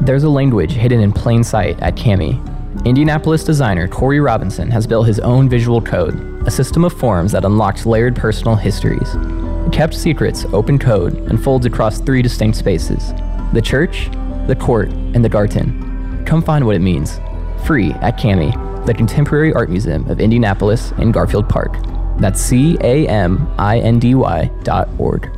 There's a language hidden in plain sight at Kami. Indianapolis designer Corey Robinson has built his own visual code, a system of forms that unlocks layered personal histories. Kept secrets, open code, unfolds across 3 distinct spaces: the church, the court, and the garden. Come find what it means. Free at Kami, the Contemporary Art Museum of Indianapolis in Garfield Park. That's CAMINDY.org.